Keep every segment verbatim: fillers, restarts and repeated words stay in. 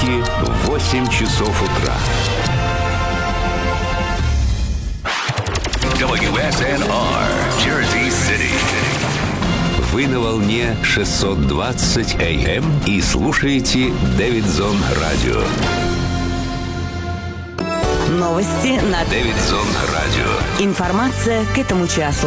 понедельники в восемь часов утра. дабл ю эс эн ар, Jersey City. Вы на волне шестьсот двадцать эй эм и слушаете Дэвидсон Радио. Новости на Дэвидсон Радио. Информация к этому часу.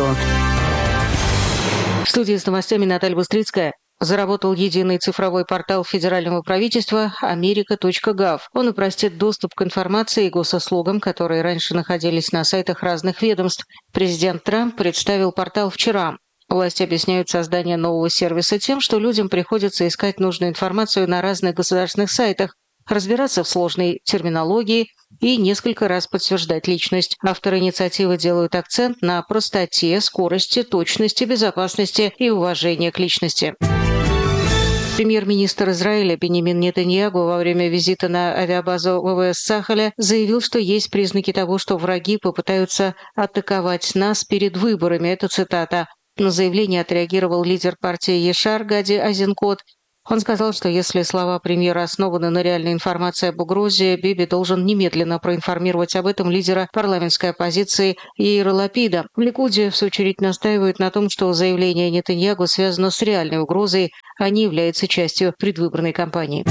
В студии с новостями Наталья Быстрицкая. Заработал единый цифровой портал федерального правительства америка точка гав. Он упростит доступ к информации и госуслугам, которые раньше находились на сайтах разных ведомств. Президент Трамп представил портал вчера. Власти объясняют создание нового сервиса тем, что людям приходится искать нужную информацию на разных государственных сайтах, разбираться в сложной терминологии и несколько раз подтверждать личность. Авторы инициативы делают акцент на простоте, скорости, точности, безопасности и уважении к личности. Премьер-министр Израиля Биньямин Нетаньяху во время визита на авиабазу вэ вэ эс Сахаля заявил, что есть признаки того, что враги попытаются атаковать нас перед выборами. Это цитата. На заявление отреагировал лидер партии Ешар Гади Азинкот. Он сказал, что если слова премьера основаны на реальной информации об угрозе, Биби должен немедленно проинформировать об этом лидера парламентской оппозиции Яира Лапида. В Ликуде, в свою очередь, настаивают на том, что заявление Нетаньяху связано с реальной угрозой, а не является частью предвыборной кампании.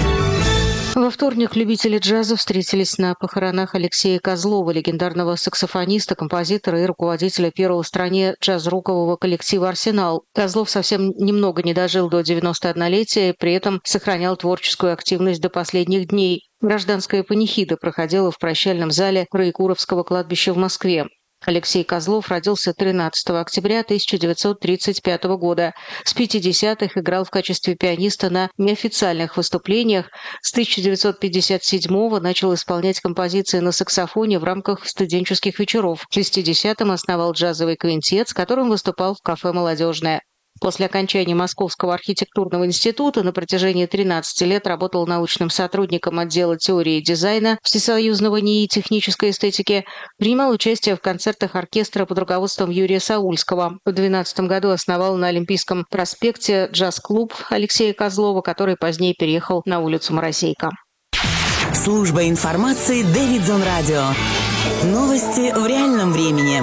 Во вторник любители джаза встретились на похоронах Алексея Козлова, легендарного саксофониста, композитора и руководителя первого в стране джаз-рокового коллектива «Арсенал». Козлов совсем немного не дожил до девяностооднолетия, при этом сохранял творческую активность до последних дней. Гражданская панихида проходила в прощальном зале Троекуровского кладбища в Москве. Алексей Козлов родился тринадцатого октября тысяча девятьсот тридцать пятого года. С пятидесятых играл в качестве пианиста на неофициальных выступлениях. С тысяча девятьсот пятьдесят седьмого начал исполнять композиции на саксофоне в рамках студенческих вечеров. В шестидесятом основал джазовый квинтет, с которым выступал в кафе «Молодежное». После окончания Московского архитектурного института на протяжении тринадцати лет работал научным сотрудником отдела теории и дизайна Всесоюзного НИИ технической эстетики, принимал участие в концертах оркестра под руководством Юрия Саульского. В две тысячи двенадцатом году основал на Олимпийском проспекте джаз-клуб Алексея Козлова, который позднее переехал на улицу Моросейка. Служба информации Дэвидсон Радио. Новости в реальном времени.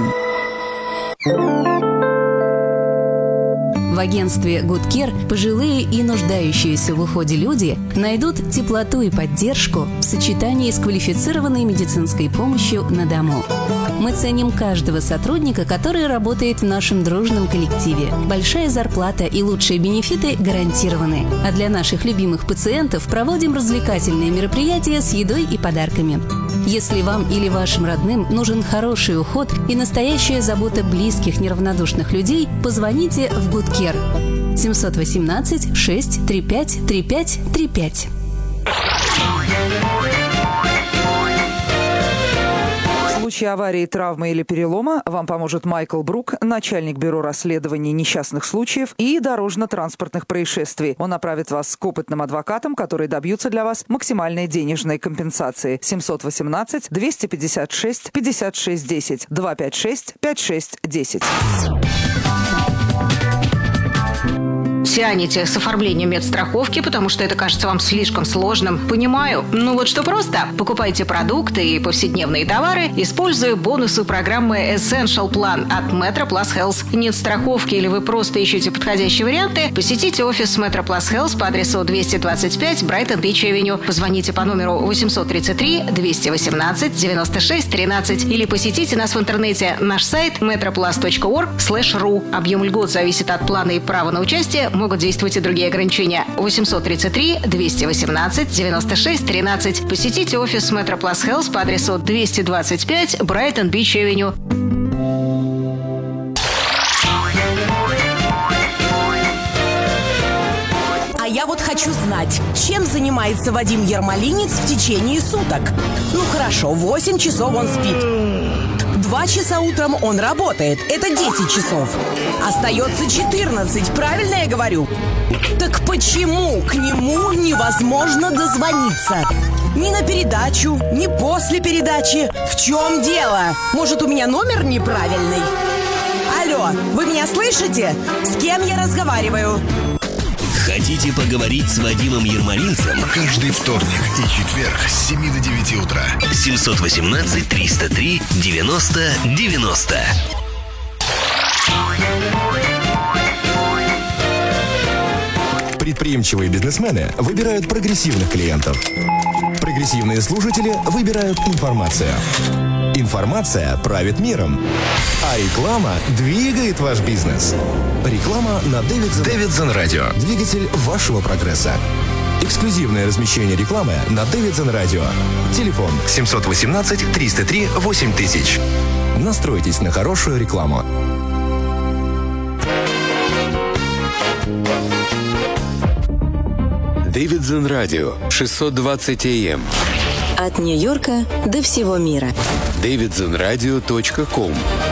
В агентстве Good Care пожилые и нуждающиеся в уходе люди найдут теплоту и поддержку в сочетании с квалифицированной медицинской помощью на дому. Мы ценим каждого сотрудника, который работает в нашем дружном коллективе. Большая зарплата и лучшие бенефиты гарантированы. А для наших любимых пациентов проводим развлекательные мероприятия с едой и подарками. Если вам или вашим родным нужен хороший уход и настоящая забота близких неравнодушных людей, позвоните в Good Care семь один восемь шесть три пять три пять три пять. В случае аварии, травмы или перелома вам поможет Майкл Брук, начальник бюро расследований несчастных случаев и дорожно-транспортных происшествий. Он направит вас к опытным адвокатам, которые добьются для вас максимальной денежной компенсации. семь один восемь два пять шесть пятьдесят шесть десять два пять шесть пять шесть десять. Тянете с оформлением медстраховки, потому что это кажется вам слишком сложным. Понимаю. Ну вот что просто. Покупайте продукты и повседневные товары, используя бонусы программы Essential Plan от Metro Plus Health. Нет страховки или вы просто ищете подходящие варианты? Посетите офис Metro Plus Health по адресу двести двадцать пять Брайтон Бич Авеню. Позвоните по номеру восемь три три двести восемнадцать девяносто шесть тринадцать или посетите нас в интернете. Наш сайт metroplus точка орг слэш ру. Объем льгот зависит от плана и права на участие. Могут действовать и другие ограничения. восемь три три двести восемнадцать девяносто шесть тринадцать. Посетите офис Metro Plus Health по адресу двести двадцать пять Брайтон Бич Авеню. А я вот хочу знать, чем занимается Вадим Ермолинец в течение суток. Ну хорошо, восемь часов он спит. Два часа утром он работает. Это десять часов. Остается четырнадцать, правильно я говорю? Так почему к нему невозможно дозвониться? Ни на передачу, ни после передачи. В чем дело? Может, у меня номер неправильный? Алло, вы меня слышите? С кем я разговариваю? Хотите поговорить с Вадимом Ермолинцем? Каждый вторник и четверг с семи до девяти утра. семь один восемь триста три девяносто девяносто. Предприимчивые бизнесмены выбирают прогрессивных клиентов. Прогрессивные слушатели выбирают информацию. Информация правит миром. А реклама двигает ваш бизнес. Реклама на Davidson, Davidson Radio. Двигатель вашего прогресса. Эксклюзивное размещение рекламы на Davidson Radio. Телефон семь один восемь триста три восемь тысяч. Настройтесь на хорошую рекламу. Davidson Radio шестьсот двадцать эй эм. От Нью-Йорка до всего мира. дэвидсон радио точка ком.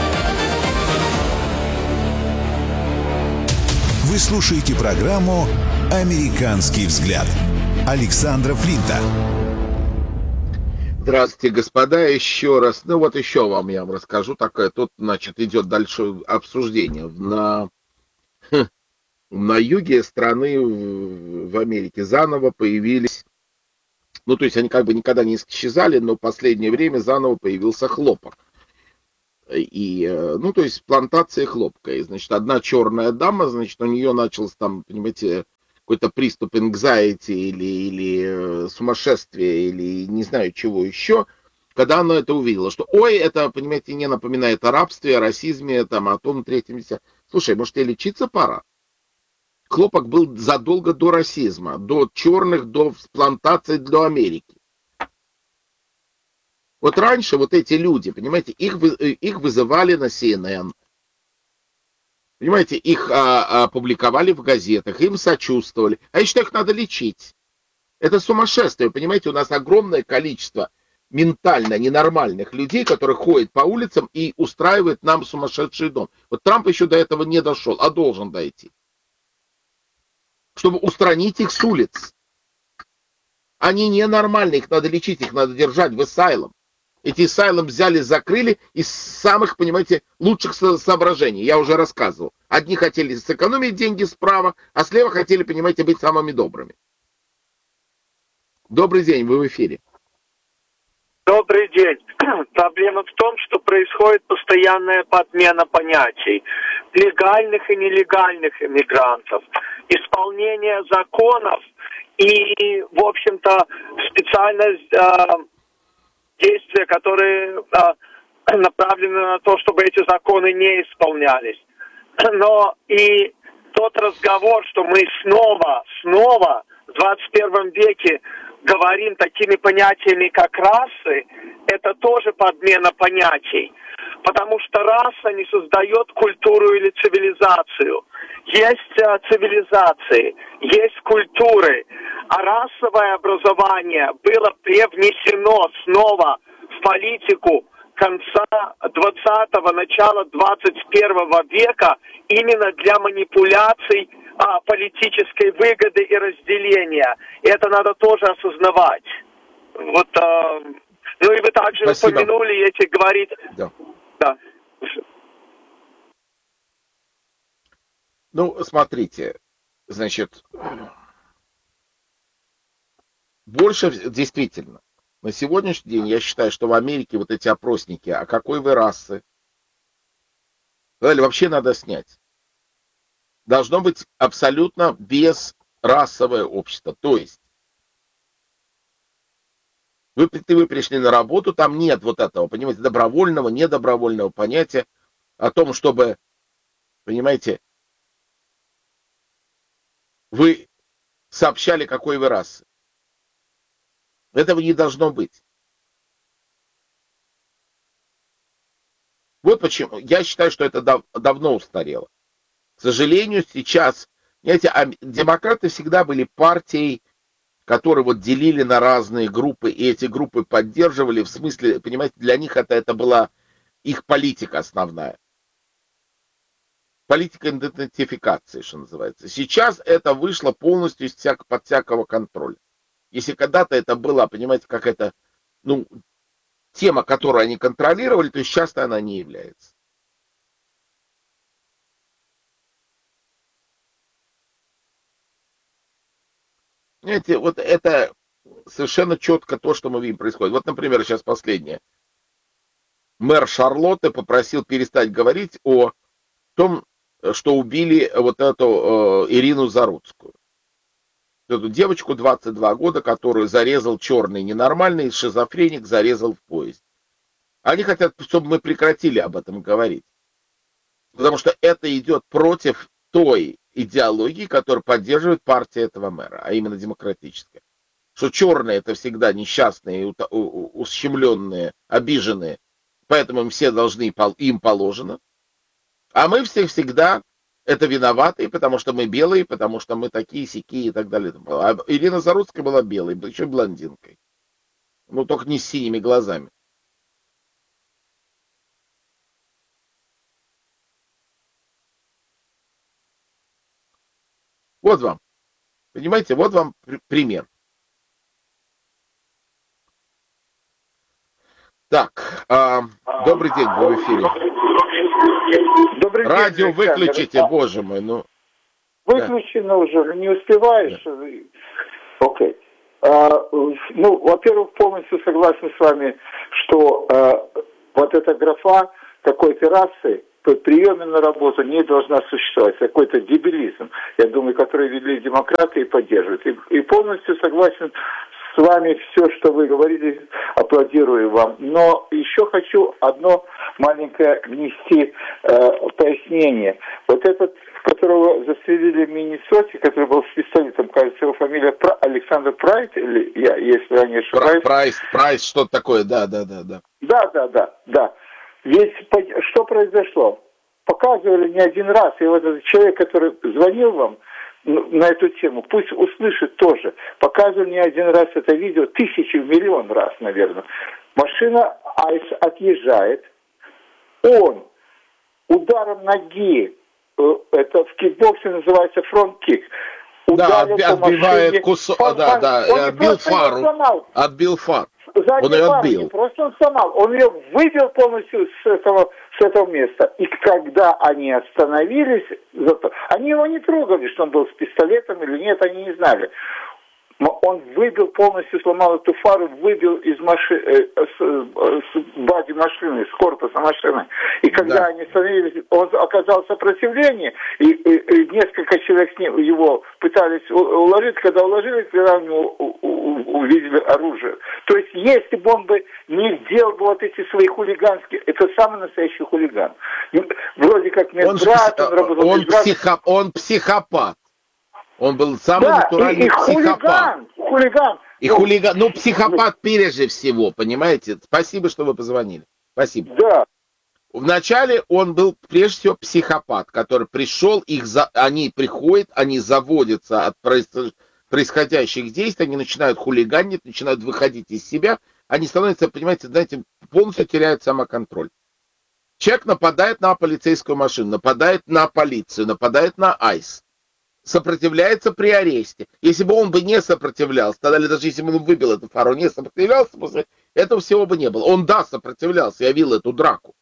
Вы слушаете программу «Американский взгляд» Александра Флинта. Здравствуйте, господа, еще раз. Ну вот еще вам я вам расскажу такое. Тут, значит, идет дальше обсуждение. На, на юге страны в Америке заново появились, ну то есть они как бы никогда не исчезали, но в последнее время заново появился хлопок. И, ну то есть плантация хлопка. И, значит, одна черная дама, значит, у нее начался там, понимаете, какой-то приступ anxiety или, или сумасшествие, или не знаю чего еще, когда она это увидела, что, ой, это, понимаете, не напоминает о рабстве, о расизме, там, о том, третьем, десятом. Слушай, может, тебе лечиться пора? Хлопок был задолго до расизма, до черных, до плантаций, до Америки. Вот раньше вот эти люди, понимаете, их, их вызывали на си эн эн. Понимаете, их а, а, публиковали в газетах, им сочувствовали. А я считаю, их надо лечить. Это сумасшествие, понимаете, у нас огромное количество ментально ненормальных людей, которые ходят по улицам и устраивают нам сумасшедший дом. Вот Трамп еще до этого не дошел, а должен дойти. Чтобы устранить их с улиц. Они ненормальные, их надо лечить, их надо держать в асайлум. Эти асайлум взяли, закрыли из самых, понимаете, лучших соображений. Я уже рассказывал. Одни хотели сэкономить деньги справа, а слева хотели, понимаете, быть самыми добрыми. Добрый день, вы в эфире. Добрый день. Проблема в том, что происходит постоянная подмена понятий легальных и нелегальных иммигрантов, исполнение законов и, в общем-то, специальность э, действия, которые э, направлены на то, чтобы эти законы не исполнялись. Но и тот разговор, что мы снова, снова в двадцать первом веке говорим такими понятиями, как расы, это тоже подмена понятий. Потому что раса не создает культуру или цивилизацию. Есть э, цивилизации, есть культуры, а расовое образование было привнесено снова в политику конца двадцатого, начала двадцать первого века именно для манипуляций а, политической выгоды и разделения. И это надо тоже осознавать. Вот, а, ну и вы также Спасибо. упомянули, эти говорит... Да. Да. Ну, смотрите, значит, больше действительно, на сегодняшний день я считаю, что в Америке вот эти опросники, а какой вы расы, вообще надо снять. Должно быть абсолютно безрасовое общество. То есть, вы, вы пришли на работу, там нет вот этого, понимаете, добровольного, недобровольного понятия о том, чтобы, понимаете, вы сообщали, какой вы расы. Этого не должно быть. Вот почему. Я считаю, что это дав- давно устарело. К сожалению, сейчас, знаете, демократы всегда были партией, которые вот делили на разные группы, и эти группы поддерживали, в смысле, понимаете, для них это, это была их политика основная. Политика идентификации, что называется. Сейчас это вышло полностью из всяк, под всякого контроля. Если когда-то это была, понимаете, какая-то, ну, тема, которую они контролировали, то сейчас она не является. Знаете, вот это совершенно четко то, что мы видим происходит. Вот, например, сейчас последнее. Мэр Шарлотты попросил перестать говорить о том, что убили вот эту э, Ирину Заруцкую. Эту девочку двадцать два года, которую зарезал черный ненормальный, шизофреник, зарезал в поезде. Они хотят, чтобы мы прекратили об этом говорить. Потому что это идет против той идеологии, которую поддерживает партия этого мэра, а именно демократическая. Что черные это всегда несчастные, ущемленные, обиженные, поэтому им все должны, им положено. А мы все всегда это виноватые, потому что мы белые, потому что мы такие, сякие и так далее. А Ирина Заруцкая была белой, еще блондинкой. Ну, только не с синими глазами. Вот вам. Понимаете, вот вам пример. Так, а, добрый день, вы в эфире. Добрый день, радио Александр. выключите, боже мой, ну. Выключено да. уже, не успеваешь. Да. Окей. А, ну, во-первых, полностью согласен с вами, что а, вот эта графа какой-то расы по приеме на работу не должна существовать. Какой-то дебилизм, я думаю, который вели демократы и поддерживают. И, и полностью согласен с вами все, что вы говорили, аплодирую вам. Но еще хочу одно маленькое внести э, пояснение. Вот этот, которого застрелили в Миннесоте, который был с пистолетом, кажется, его фамилия Пра... Александр Прайд, или я, если я не ошибаюсь. Прайс, Прайс, что-то такое, да, да, да, да. Да, да, да, да. Ведь что произошло? Показывали не один раз, и вот этот человек, который звонил вам на эту тему, пусть услышит тоже. Показывали не один раз это видео, тысячи, миллион раз, наверное. Машина Айс отъезжает, он ударом ноги, это в кикбоксе называется фронт-кик, да, отбивает кусок, да, да, отбил фару, отбил фар. Он ее отбил. Не просто он сломал, он ее выбил полностью с этого, с этого места. И когда они остановились, они его не трогали, что он был с пистолетом или нет, они не знали. Но он выбил полностью, сломал эту фару, выбил из машины, э, с, с бади машины, с корпуса машины. И когда да. они остановились, он оказал сопротивление, и, и, и несколько человек с ним, его пытались уложить. Когда уложили, когда у него увидели оружие. То есть, если бы он бы не сделал бы вот эти свои хулиганские, это самый настоящий хулиган. Вроде как медбрат, он, он работал он, медбрат. Психо, он психопат. Он был самый да, натуральный и, и психопат. Хулиган, хулиган. И ну, хулиган, ну психопат прежде всего, понимаете? Спасибо, что вы позвонили. Спасибо. Да. Вначале он был прежде всего психопат, который пришел, их за... они приходят, они заводятся от происходящих действий, они начинают хулиганить, начинают выходить из себя, они становятся, понимаете, знаете, полностью теряют самоконтроль. Человек нападает на полицейскую машину, нападает на полицию, нападает на айс. Сопротивляется при аресте. Если бы он бы не сопротивлялся, тогда даже если бы он выбил эту фару, не сопротивлялся, после этого всего бы не было. Он, да, сопротивлялся, я видел эту драку.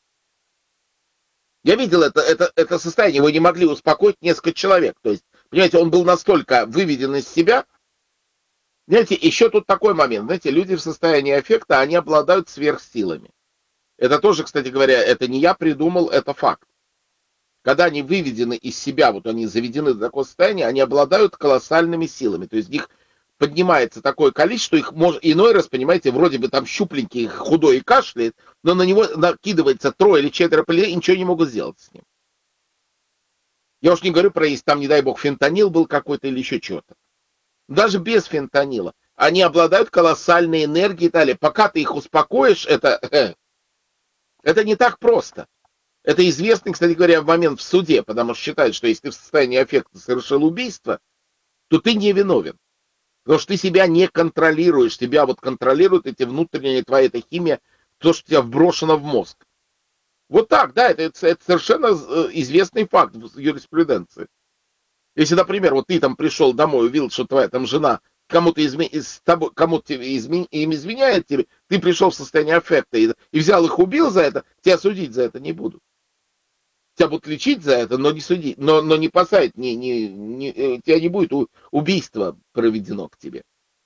Я видел это, это, это состояние, его не могли успокоить несколько человек. То есть, понимаете, он был настолько выведен из себя. Знаете, еще тут такой момент. Знаете, люди в состоянии аффекта, они обладают сверхсилами. Это тоже, кстати говоря, это не я придумал, это факт. Когда они выведены из себя, вот они заведены до такого состояния, они обладают колоссальными силами. То есть в них поднимается такое количество, их может, иной раз, понимаете, вроде бы там щупленький, худой и кашляет, но на него накидывается трое или четверо полицейских и ничего не могут сделать с ним. Я уж не говорю про, если там, не дай бог, фентанил был какой-то или еще что-то. Даже без фентанила. Они обладают колоссальной энергией и далее. Пока ты их успокоишь, это, это не так просто. Это известный, кстати говоря, момент в суде, потому что считают, что если ты в состоянии аффекта совершил убийство, то ты не виновен. Потому что ты себя не контролируешь, тебя вот контролируют эти внутренние твои, эта химия, то, что тебя вброшено в мозг. Вот так, да, это, это совершенно известный факт в юриспруденции. Если, например, вот ты там пришел домой, увидел, что твоя там жена кому-то изме... с тобой, кому-то изме... им изменяет тебе, ты пришел в состояние аффекта и, и взял их, убил за это, тебя судить за это не будут. Тебя будут лечить за это, но не судить, но, но не посадить, не, не, не, тебя не будет у, убийство проведено к тебе.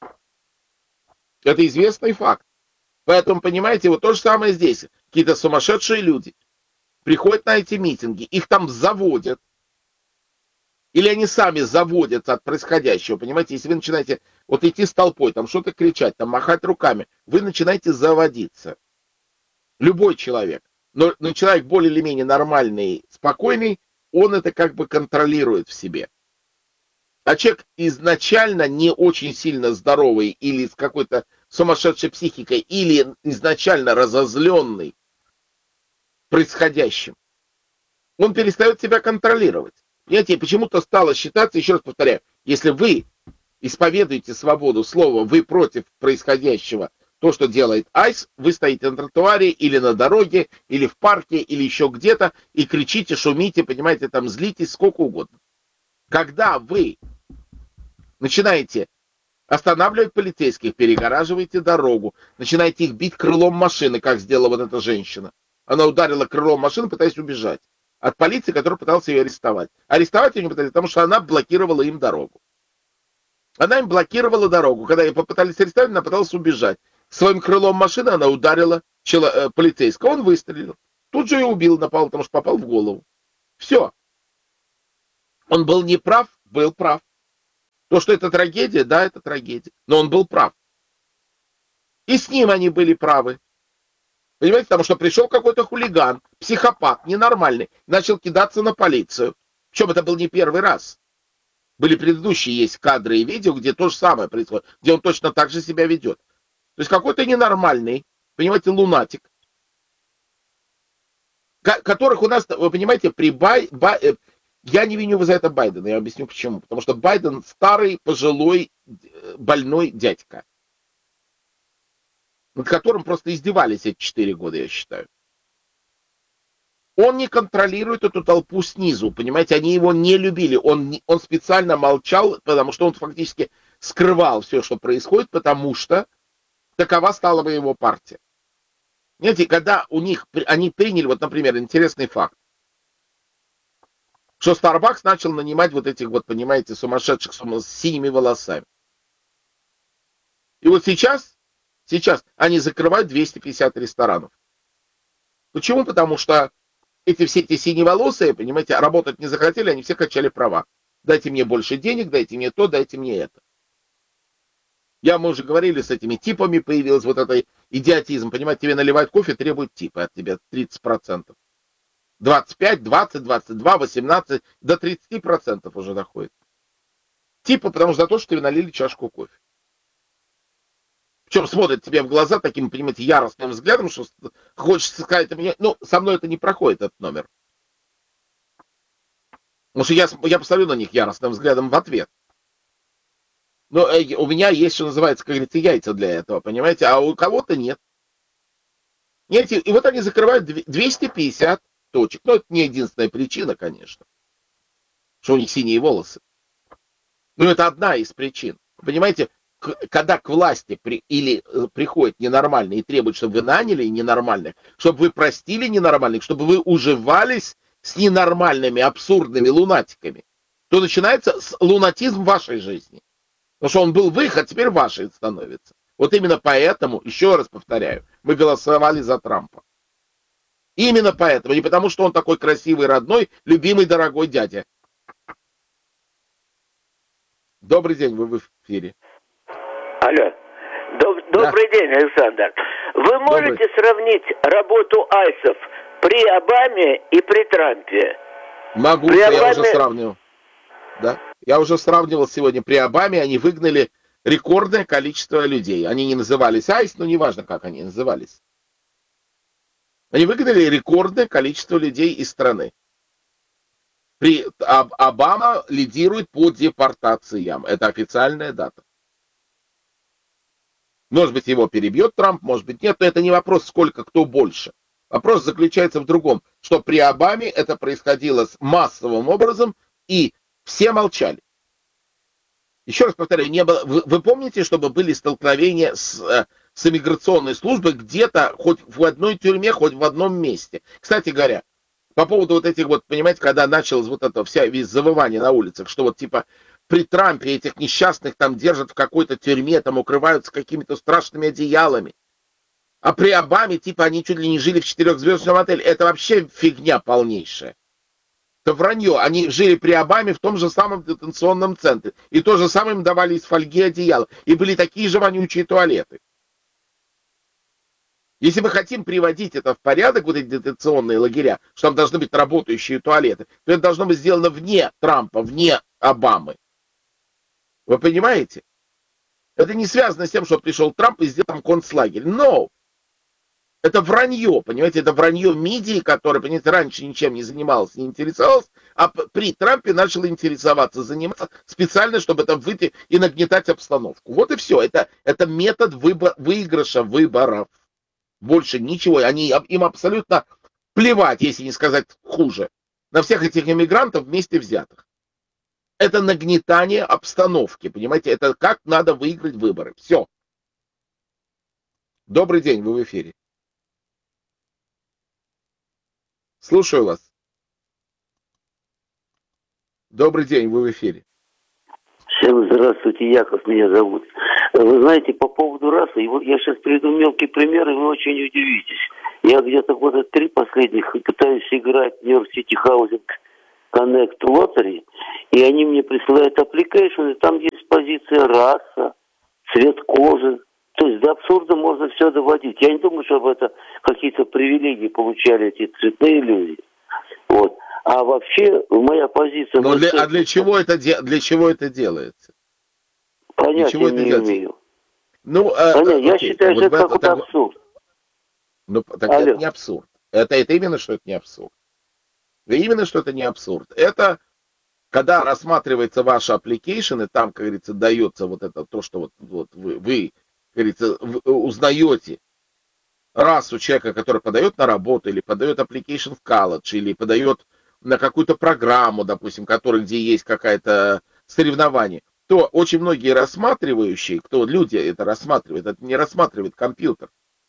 Это известный факт. Поэтому, понимаете, вот то же самое здесь. Какие-то сумасшедшие люди приходят на эти митинги, их там заводят. Или они сами заводятся от происходящего, понимаете? Если вы начинаете вот идти с толпой, там что-то кричать, там махать руками, вы начинаете заводиться. Любой человек. Но, но человек более или менее нормальный, спокойный, он это как бы контролирует в себе. А человек изначально не очень сильно здоровый или с какой-то сумасшедшей психикой, или изначально разозленный происходящим, он перестает себя контролировать. Понимаете, почему-то стало считаться, еще раз повторяю, если вы исповедуете свободу слова, вы против происходящего, то, что делает айс, вы стоите на тротуаре или на дороге, или в парке, или еще где-то, и кричите, шумите, понимаете, там злитесь, сколько угодно. Когда вы начинаете останавливать полицейских, перегораживаете дорогу, начинаете их бить крылом машины, как сделала вот эта женщина. Она ударила крылом машины, пытаясь убежать от полиции, которая пыталась ее арестовать. Арестовать ее не пытались, потому что она блокировала им дорогу. Она им блокировала дорогу. Когда ее попытались арестовать, она пыталась убежать. Своим крылом машины она ударила чело, э, полицейского, он выстрелил. Тут же ее убил, напал, потому что попал в голову. Все. Он был неправ, был прав. То, что это трагедия, да, это трагедия. Но он был прав. И с ним они были правы. Понимаете, потому что пришел какой-то хулиган, психопат, ненормальный, начал кидаться на полицию. Причем это был не первый раз. Были предыдущие есть кадры и видео, где то же самое происходит, где он точно так же себя ведет. То есть какой-то ненормальный, понимаете, лунатик, которых у нас, вы понимаете, при Бай... Бай... Я не виню за это Байдена, я объясню почему. Потому что Байден старый, пожилой, больной дядька, над которым просто издевались эти четыре года, я считаю. Он не контролирует эту толпу снизу, понимаете, они его не любили. Он, он специально молчал, потому что он фактически скрывал все, что происходит, потому что такова стала бы его партия. Знаете, когда у них, они приняли, вот, например, интересный факт, что Starbucks начал нанимать вот этих вот, понимаете, сумасшедших с синими волосами. И вот сейчас, сейчас они закрывают двести пятьдесят ресторанов. Почему? Потому что эти все эти синеволосые, понимаете, работать не захотели, они все качали права. Дайте мне больше денег, дайте мне то, дайте мне это. Я, мы уже говорили, с этими типами появился вот этот идиотизм. Понимаете, тебе наливают кофе, требуют типа от тебя тридцать процентов. двадцать пять, двадцать, двадцать два, восемнадцать, до тридцати процентов уже доходит. Типа, потому что за то, что тебе налили чашку кофе. Причем смотрят тебе в глаза таким, понимаете, яростным взглядом, что хочется сказать, ну, со мной это не проходит, этот номер. Потому что я, я посмотрю на них яростным взглядом в ответ. Но э, у меня есть, что называется, как говорится, яйца для этого, понимаете, а у кого-то нет. Нет, и вот они закрывают двести пятьдесят точек. Но это не единственная причина, конечно, что у них синие волосы. Но это одна из причин. Понимаете, к, когда к власти при, или э, приходят ненормальные и требуют, чтобы вы наняли ненормальных, чтобы вы простили ненормальных, чтобы вы уживались с ненормальными, абсурдными лунатиками, то начинается с лунатизм в вашей жизни. Потому что он был выход, теперь вашей становится. Вот именно поэтому, еще раз повторяю, мы голосовали за Трампа. Именно поэтому, не потому что он такой красивый, родной, любимый, дорогой дядя. Добрый день, вы в эфире. Алло. Доб- добрый да. день, Александр. Вы можете добрый. сравнить работу айсов при Обаме и при Трампе? Могу, при я Обаме... уже сравнивал. Да? Я уже сравнивал сегодня. При Обаме они выгнали рекордное количество людей. Они не назывались айс, но неважно, как они назывались. Они выгнали рекордное количество людей из страны. При Об, Обама лидирует по депортациям. Это официальная дата. Может быть, его перебьет Трамп, может быть, нет. Но это не вопрос, сколько кто больше. Вопрос заключается в другом. Что при Обаме это происходило массовым образом, и все молчали. Еще раз повторяю, не было, вы, вы помните, чтобы были столкновения с, с иммиграционной службой где-то, хоть в одной тюрьме, хоть в одном месте? Кстати говоря, По поводу вот этих вот, понимаете, когда началось вот это вся весь завывание на улицах, что вот типа при Трампе этих несчастных там держат в какой-то тюрьме, там укрываются какими-то страшными одеялами. А при Обаме, типа, они чуть ли не жили в четырехзвездочном отеле. Это вообще фигня полнейшая. Это вранье. Они жили при Обаме в том же самом детенционном центре. И то же самое им давали из фольги одеяла. И были такие же вонючие туалеты. Если мы хотим приводить это в порядок, вот эти детенционные лагеря, что там должны быть работающие туалеты, то это должно быть сделано вне Трампа, вне Обамы. Вы понимаете? Это не связано с тем, что пришел Трамп и сделал там концлагерь. Но это вранье, понимаете? Это вранье мидии, которая, понимаете, раньше ничем не занималась, не интересовалась, а при Трампе начала интересоваться, заниматься специально, чтобы это выйти и нагнетать обстановку. Вот и все. Это, это метод выбор, выигрыша выборов. Больше ничего. Они, им абсолютно плевать, если не сказать хуже, на всех этих иммигрантов вместе взятых. Это нагнетание обстановки, понимаете? Это как надо выиграть выборы. Все. Добрый день, вы в эфире. Слушаю вас. Добрый день, вы в эфире. Всем здравствуйте, Яков меня зовут. Вы знаете, по поводу расы, я сейчас приведу мелкий пример, и вы очень удивитесь. Я где-то года три последних пытаюсь играть в Нью-Йорк Сити Housing Connect Lottery, и они мне присылают application, и там есть позиция раса, цвет кожи. То есть до абсурда можно все доводить. Я не думаю, чтобы это какие-то привилегии получали эти цветные люди. Вот. А вообще, моя позиция... Но для, а для чего, это, для чего это делается? Понятия не делается? имею. Ну, а, Понятно, я окей, считаю, вот что это это, какой-то так, абсурд. Ну, так это не абсурд. Это, это именно, что это не абсурд. Именно, что это не абсурд. Это когда рассматривается ваш application, и там, как говорится, дается вот это, то, что вот, вот вы, вы, как говорится, узнаете расу человека, который подает на работу, или подает application в колледж, или подает на какую-то программу, допустим, которая, где есть какое-то соревнование, то очень многие рассматривающие, кто люди это рассматривают, это не рассматривает компьютер.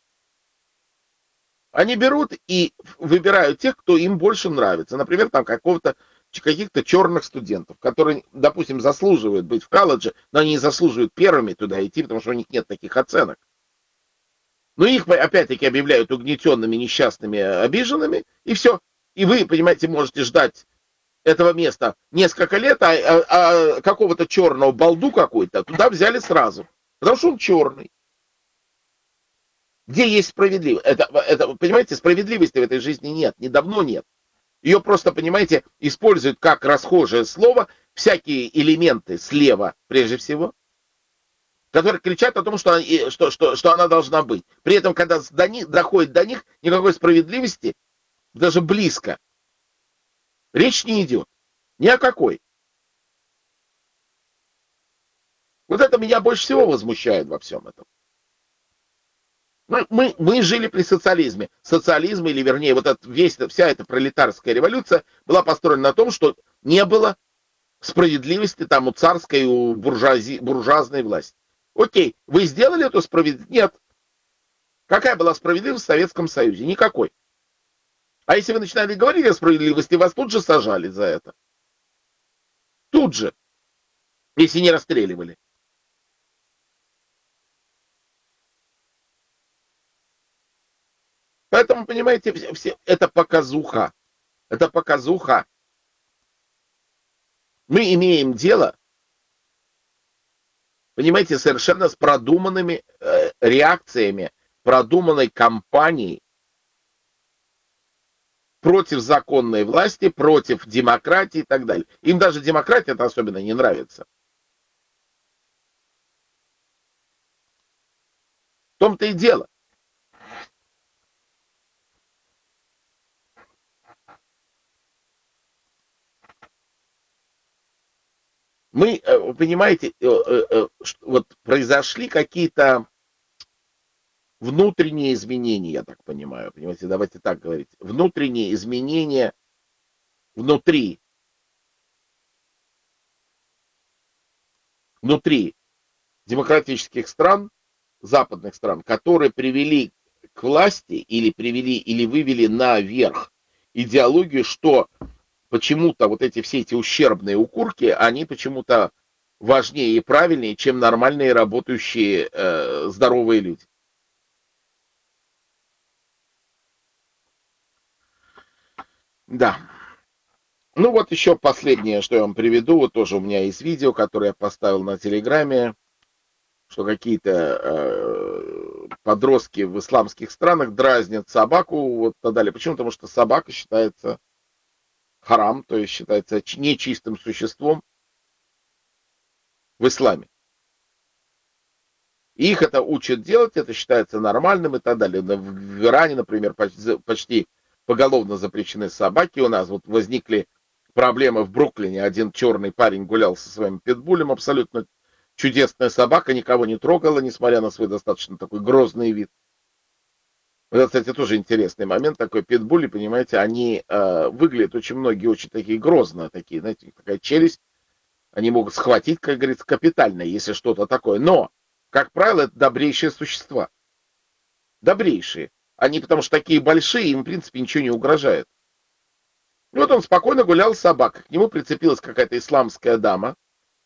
Они берут и выбирают тех, кто им больше нравится. Например, там какого-то, каких-то черных студентов, которые, допустим, заслуживают быть в колледже, но они не заслуживают первыми туда идти, потому что у них нет таких оценок. Но их, опять-таки, объявляют угнетенными, несчастными, обиженными, и все. И вы, понимаете, можете ждать этого места несколько лет, а, а, а какого-то черного балду какой-то туда взяли сразу. Потому что он черный. Где есть справедливость? Это, это, понимаете, справедливости в этой жизни нет, ни давно нет. Ее просто, понимаете, используют как расхожее слово всякие элементы слева, прежде всего, которые кричат о том, что, они, что, что, что она должна быть. При этом, когда до них, доходит до них, никакой справедливости даже близко речь не идет. Ни о какой. Вот это меня больше всего возмущает во всем этом. Мы, мы, мы жили при социализме. Социализм, или вернее, вот это, весь, вся эта пролетарская революция была построена на том, что не было справедливости там у царской, у буржуази, буржуазной власти. Окей, вы сделали эту справедливость? Нет. Какая была справедливость в Советском Союзе? Никакой. А если вы начинали говорить о справедливости, вас тут же сажали за это. Тут же. Если не расстреливали. Поэтому, понимаете, все, все, это показуха. Это показуха. Мы имеем дело, понимаете, совершенно с продуманными э, реакциями, продуманной кампанией против законной власти, против демократии и так далее. Им даже демократия это особенно не нравится. В том-то и дело. Мы, понимаете, вот произошли какие-то внутренние изменения, я так понимаю, понимаете, давайте так говорить, внутренние изменения внутри, внутри демократических стран, западных стран, которые привели к власти или привели, или вывели наверх идеологию, что почему-то вот эти все эти ущербные укурки, они почему-то важнее и правильнее, чем нормальные работающие э, здоровые люди. Да. Ну вот еще последнее, что я вам приведу. Вот тоже у меня есть видео, которое я поставил на Телеграме, что какие-то э, подростки в исламских странах дразнят собаку, вот так далее. Почему? Потому что собака считается харам, то есть считается нечистым существом в исламе. И их это учат делать, это считается нормальным и так далее. В Иране, например, почти, почти поголовно запрещены собаки. У нас вот возникли проблемы в Бруклине. Один черный парень гулял со своим питбулем, абсолютно чудесная собака, никого не трогала, несмотря на свой достаточно такой грозный вид. Это, кстати, тоже интересный момент, такой питбули, понимаете, они э, выглядят очень многие очень такие грозно, такие, знаете, такая челюсть, они могут схватить, как говорится, капитально, если что-то такое. Но, как правило, это добрейшие существа. Добрейшие. Они, потому что такие большие, им, в принципе, ничего не угрожает. И вот он спокойно гулял с собакой. К нему прицепилась какая-то исламская дама,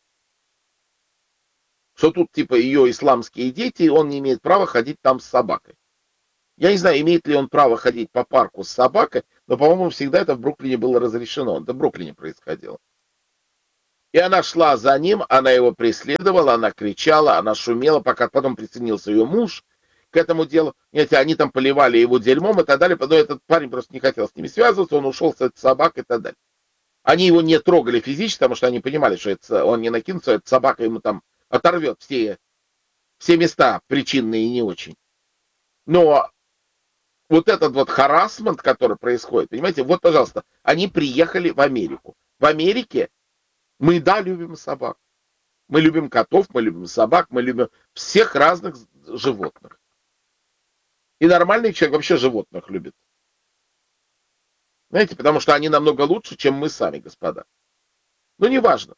что тут, типа, ее исламские дети, и он не имеет права ходить там с собакой. Я не знаю, имеет ли он право ходить по парку с собакой, но, по-моему, всегда это в Бруклине было разрешено. Это в Бруклине происходило. И она шла за ним, она его преследовала, она кричала, она шумела, пока потом присоединился ее муж к этому делу. Знаете, они там поливали его дерьмом и так далее, но этот парень просто не хотел с ними связываться, он ушел с этой собакой и так далее. Они его не трогали физически, потому что они понимали, что это, он не накинется, эта собака ему там оторвет все, все места причинные и не очень. Но вот этот вот харассмент, который происходит, понимаете, вот, пожалуйста, они приехали в Америку. В Америке мы, да, любим собак. Мы любим котов, мы любим собак, мы любим всех разных животных. И нормальный человек вообще животных любит. Знаете, потому что они намного лучше, чем мы сами, господа. Ну, неважно.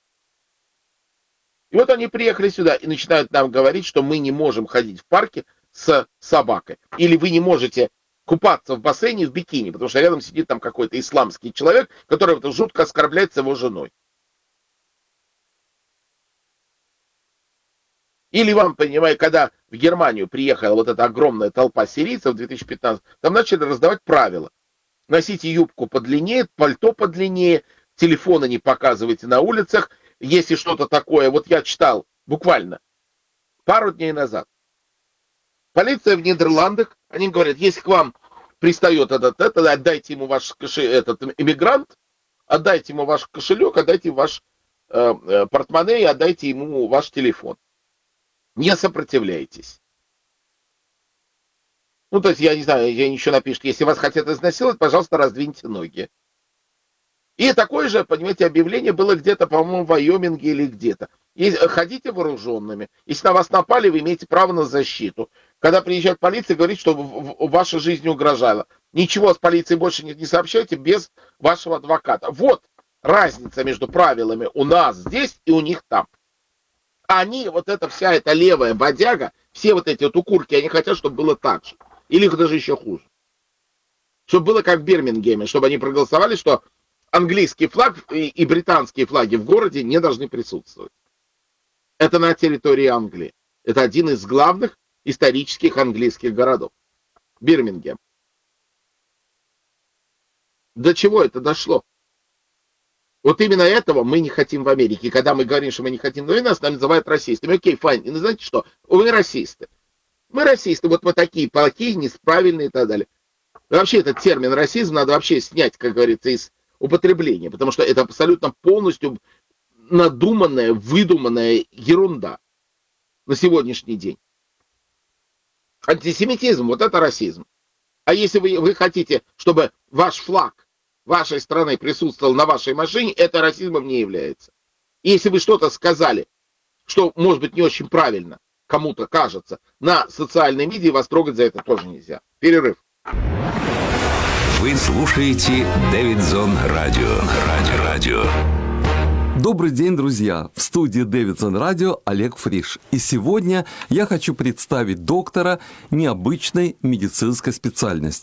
И вот они приехали сюда и начинают нам говорить, что мы не можем ходить в парке с собакой. Или вы не можете купаться в бассейне в бикини, потому что рядом сидит там какой-то исламский человек, который вот жутко оскорбляет с его женой. Или вам, понимаете, когда в Германию приехала вот эта огромная толпа сирийцев в две тысячи пятнадцатом, там начали раздавать правила. Носите юбку подлиннее, пальто подлиннее, телефоны не показывайте на улицах, если что-то такое. Вот я читал буквально пару дней назад. Полиция в Нидерландах, они говорят, если к вам пристает этот, этот отдайте ему ваш кошелек, этот иммигрант, отдайте ему ваш кошелек, отдайте ваш э, портмоне и отдайте ему ваш телефон. Не сопротивляйтесь. Ну, то есть, я не знаю, я ничего напишут. Если вас хотят изнасиловать, пожалуйста, раздвиньте ноги. И такое же, понимаете, объявление было где-то, по-моему, в Вайоминге или где-то. Ходите вооруженными. Если на вас напали, вы имеете право на защиту. Когда приезжает полиция, говорит, что ваша жизнь угрожала. Ничего с полицией больше не, не сообщайте без вашего адвоката. Вот разница между правилами у нас здесь и у них там. Они, вот эта вся эта левая бодяга, все вот эти вот укурки, они хотят, чтобы было так же. Или даже еще хуже. Чтобы было как в Бирмингеме, чтобы они проголосовали, что английский флаг и, и британские флаги в городе не должны присутствовать. Это на территории Англии. Это один из главных исторических английских городов. Бирмингем. До чего это дошло? Вот именно этого мы не хотим в Америке. И когда мы говорим, что мы не хотим войны, нас называют расистами. Окей, файн. И знаете что? Вы расисты. Мы расисты. Вот мы такие плохие, неправильные и так далее. Вообще этот термин расизм надо вообще снять, как говорится, из употребления. Потому что это абсолютно полностью надуманная, выдуманная ерунда на сегодняшний день. Антисемитизм, вот это расизм. А если вы, вы хотите, чтобы ваш флаг вашей страны присутствовал на вашей машине, это расизмом не является. И если вы что-то сказали, что, может быть, не очень правильно, кому-то кажется, на социальной медиа, вас трогать за это тоже нельзя. Перерыв. Вы слушаете Дэвидсон Радио. Радио. Радио. Добрый день, друзья! В студии Дэвидсон Радио Олег Фриш. И сегодня я хочу представить доктора необычной медицинской специальности –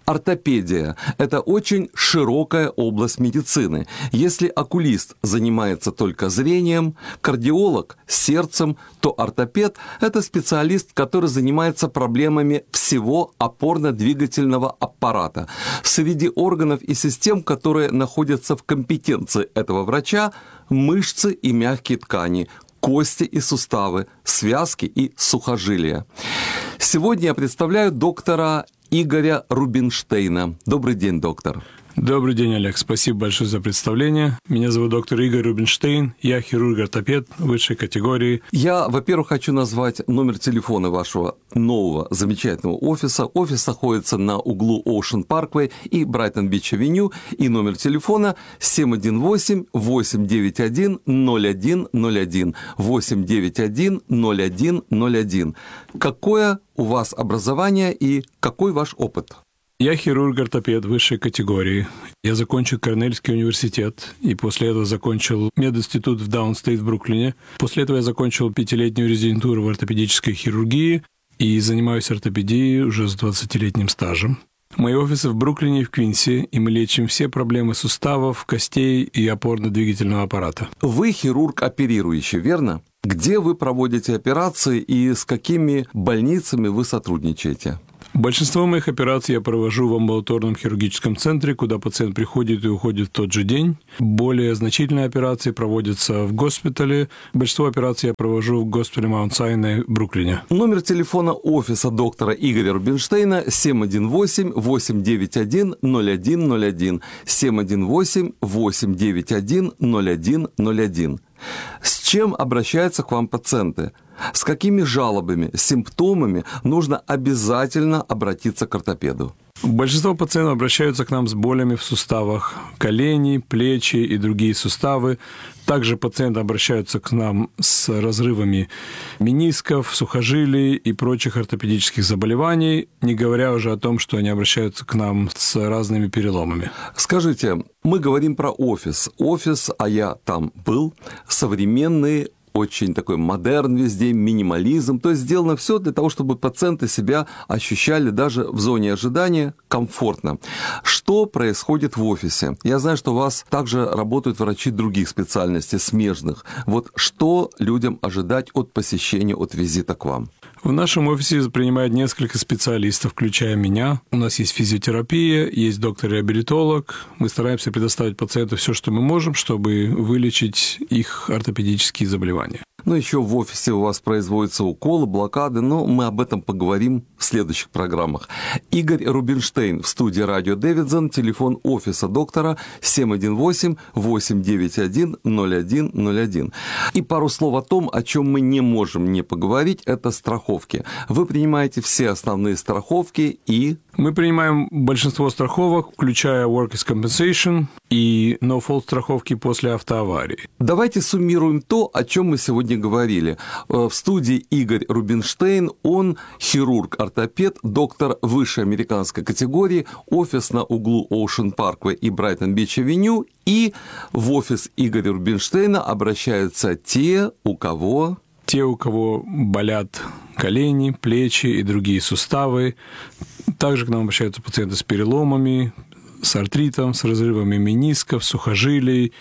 ортопедия – это очень широкая область медицины. Если окулист занимается только зрением, кардиолог – сердцем, то ортопед – это специалист, который занимается проблемами всего опорно-двигательного аппарата. Среди органов и систем, которые находятся в компетенции этого врача, мышцы и мягкие ткани, кости и суставы, связки и сухожилия. Сегодня я представляю доктора Игоря Рубинштейна. Добрый день, доктор. Добрый день, Олег. Спасибо большое за представление. Меня зовут доктор Игорь Рубинштейн. Я хирург-ортопед высшей категории. Я, во-первых, хочу назвать номер телефона вашего нового замечательного офиса. Офис находится на углу Ocean Parkway и Брайтон-Бич-авеню. И номер телефона семь один восемь восемь девять один ноль один ноль один. восемь девять один ноль один ноль один. Какое у вас образование и какой ваш опыт? Я хирург-ортопед высшей категории. Я закончил Корнельский университет, и после этого закончил мединститут в Даунстейт в Бруклине. После этого я закончил пятилетнюю резидентуру в ортопедической хирургии и занимаюсь ортопедией уже с двадцатилетним стажем. Мои офисы в Бруклине и в Квинсе, и мы лечим все проблемы суставов, костей и опорно-двигательного аппарата. Вы хирург оперирующий, верно? Где вы проводите операции и с какими больницами вы сотрудничаете? Большинство моих операций я провожу в амбулаторном хирургическом центре, куда пациент приходит и уходит в тот же день. Более значительные операции проводятся в госпитале. Большинство операций я провожу в госпитале Маунт-Сайне в Бруклине. Номер телефона офиса доктора Игоря Рубинштейна семь один восемь восемь девять один ноль один ноль один. семь один восемь восемь девять один ноль один ноль один. С чем обращаются к вам пациенты? С какими жалобами, симптомами нужно обязательно обратиться к ортопеду? Большинство пациентов обращаются к нам с болями в суставах, колени, плечи и другие суставы. Также пациенты обращаются к нам с разрывами менисков, сухожилий и прочих ортопедических заболеваний, не говоря уже о том, что они обращаются к нам с разными переломами. Скажите, мы говорим про офис. Офис, а я там был, современный, очень такой модерн везде, минимализм. То есть сделано все для того, чтобы пациенты себя ощущали даже в зоне ожидания комфортно. Что происходит в офисе? Я знаю, что у вас также работают врачи других специальностей, смежных. Вот что людям ожидать от посещения, от визита к вам? В нашем офисе принимают несколько специалистов, включая меня. У нас есть физиотерапия, есть доктор-реабилитолог. Мы стараемся предоставить пациенту все, что мы можем, чтобы вылечить их ортопедические заболевания. Ну, еще в офисе у вас производятся уколы, блокады, но мы об этом поговорим в следующих программах. Игорь Рубинштейн в студии радио Дэвидсон, телефон офиса доктора семь один восемь восемь девять один ноль один ноль один. И пару слов о том, о чем мы не можем не поговорить, это страховки. Вы принимаете все основные страховки и... Мы принимаем большинство страховок, включая Workers' Compensation и No-Fault страховки после автоаварии. Давайте суммируем то, о чем мы сегодня говорили. В студии Игорь Рубинштейн, он хирург-ортопед, доктор высшей американской категории, офис на углу Ocean Parkway и Брайтон-Бич-авеню, и в офис Игоря Рубинштейна обращаются те, у кого... Те, у кого болят колени, плечи и другие суставы. Также к нам обращаются пациенты с переломами, с артритом, с разрывами менисков, сухожилий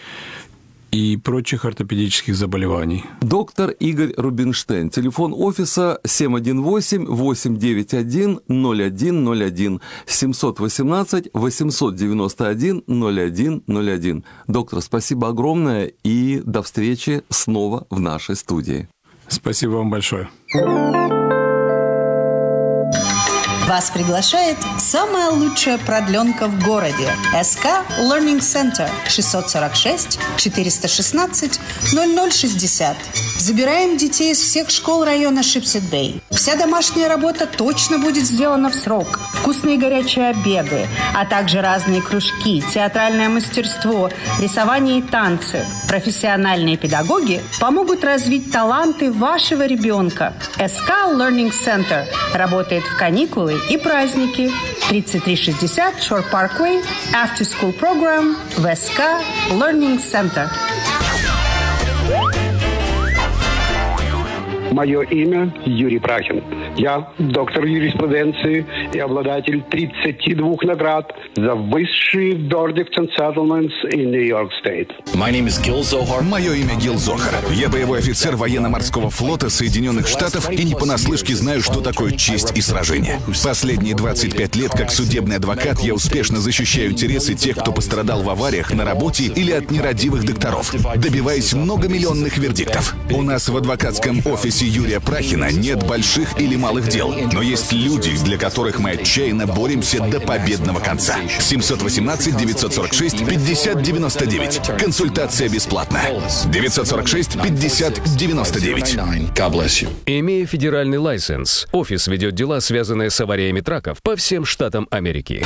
и прочих ортопедических заболеваний. Доктор Игорь Рубинштейн. Телефон офиса семь один восемь восемь девять один ноль один ноль один. семь один восемь восемь девять один ноль один ноль один. Доктор, спасибо огромное и до встречи снова в нашей студии. Спасибо вам большое. Вас приглашает самая лучшая продленка в городе. эс ка Learning Center шестьсот сорок шесть четыреста шестнадцать ноль ноль шестьдесят. Забираем детей из всех школ района Шипсет-Бэй. Вся домашняя работа точно будет сделана в срок. Вкусные горячие обеды, а также разные кружки, театральное мастерство, рисование и танцы. Профессиональные педагоги помогут развить таланты вашего ребенка. эс ка Learning Center работает в каникулы и праздники. тридцать три шестьдесят Shore Parkway, After School Program в эс ка Learning Center. Мое имя Юрий Прахин. Я доктор юриспруденции и обладатель тридцати двух наград за высшие verdicts and settlements in New York State. My name is Gil Zohar. Мое имя Гил Зохар. Я боевой офицер военно-морского флота Соединенных Штатов и не понаслышке знаю, что такое честь и сражение. Последние двадцать пять лет как судебный адвокат я успешно защищаю интересы тех, кто пострадал в авариях на работе или от нерадивых докторов, добиваясь многомиллионных вердиктов. У нас в адвокатском офисе Юрия Прахина нет больших или малых дел, но есть люди, для которых мы отчаянно боремся до победного конца. семьсот восемнадцать девятьсот сорок шесть пятьдесят девяносто девять. Консультация бесплатна. девятьсот сорок шесть пятьдесят девяносто девять. Имея федеральный лайсенс, офис ведет дела, связанные с авариями траков по всем штатам Америки.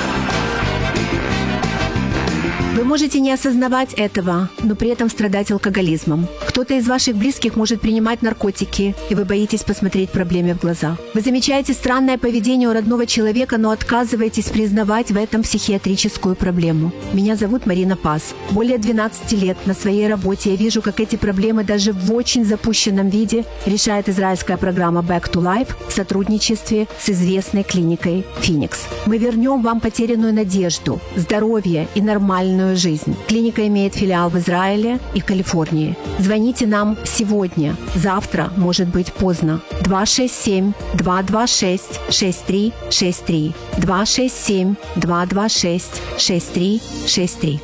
Вы можете не осознавать этого, но при этом страдать алкоголизмом. Кто-то из ваших близких может принимать наркотики, и вы боитесь посмотреть проблеме в глаза. Вы замечаете странное поведение у родного человека, но отказываетесь признавать в этом психиатрическую проблему. Меня зовут Марина Пас. Более двенадцати лет на своей работе я вижу, как эти проблемы даже в очень запущенном виде решает израильская программа Back to Life в сотрудничестве с известной клиникой Phoenix. Мы вернем вам потерянную надежду, здоровье и нормальную жизнь. Клиника имеет филиал в Израиле и в Калифорнии. Звоните нам сегодня. Завтра может быть поздно. два шесть семь два два шесть шесть три шесть три. два шесть семь два два шесть шесть три шесть три.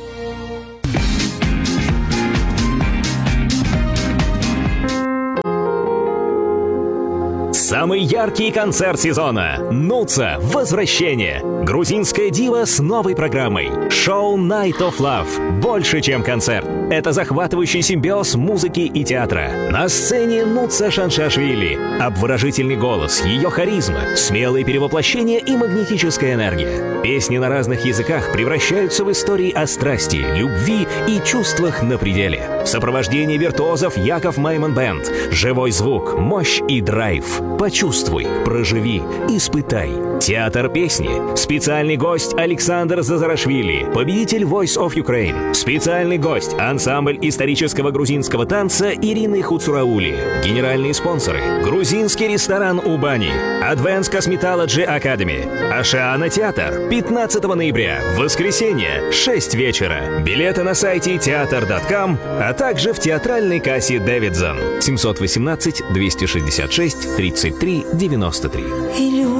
Самый яркий концерт сезона. Нуца. Возвращение. Грузинская дива с новой программой. Шоу Night of Love. Больше, чем концерт. Это захватывающий симбиоз музыки и театра. На сцене Нуца Шаншашвили. Обворожительный голос, ее харизма, смелые перевоплощения и магнетическая энергия. Песни на разных языках превращаются в истории о страсти, любви и чувствах на пределе. В сопровождении виртуозов Яков Майман Бэнд. Живой звук, мощь и драйв. Почувствуй, проживи, испытай. Театр песни. Специальный гость Александр Зазарашвили, победитель Voice of Ukraine. Специальный гость ансамбль исторического грузинского танца Ирины Хуцураули. Генеральные спонсоры. Грузинский ресторан у бани. Advanced Cosmetology Academy. Ашиана театр. пятнадцатого ноября. Воскресенье. шесть вечера. Билеты на сайте театр точка ком, а также в театральной кассе Дэвидсон. семь один восемь двести шестьдесят шесть тридцать три девяносто три.